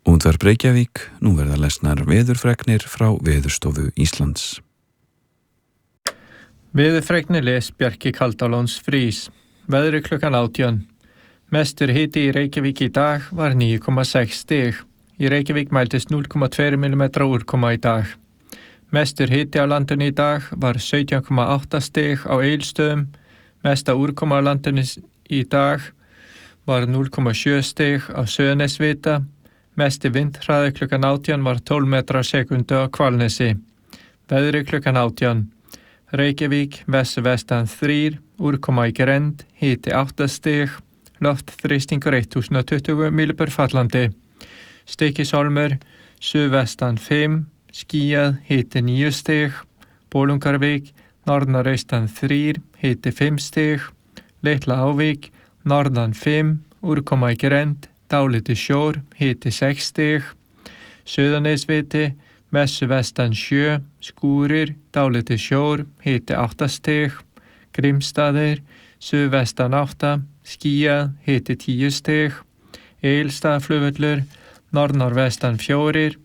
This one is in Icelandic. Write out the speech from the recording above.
Útvarp Reykjavík, nú verða lesnar veðurfregnir frá Veðurstofu Íslands. Veðurfregnir les Bjarki Kaldalóns Frís. Veðri klukkan 18. Mestur hiti í Reykjavík í dag var 9,6 stig. Í Reykjavík mæltist 0,2 mm úrkoma í dag. Mestur hiti á landinu í dag var 17,8 stig á Egilsstöðum. Mesta úrkoma á landinu í dag var 0,7 stig á Suðurnesvita. Mesti vindhraði klukkan 18 var 12 metrar á sekundu á Hvalnesi. Veðri klukkan 18. Reykjavík, vestan 3, úrkoma í grennd, hiti 8 stig, loftþrýstingur 1020 millibur fallandi. Stykkishólmur, suðvestan 5, skýjað, hiti 9 stig, Bolungarvík, norðnaustan 3, hiti 5 stig, Litla Ávík, norðan 5, úrkoma í grennd, dálítið sjór, hiti 6 stig, Suðurnesviti, vestan 7, skúrir, dálítið sjór, hiti 8 stig, Grímsstaðir, suðvestan 8, skýjað, hiti 10 stig, Egilsstaðaflugvöllur, norðnorðvestan 4,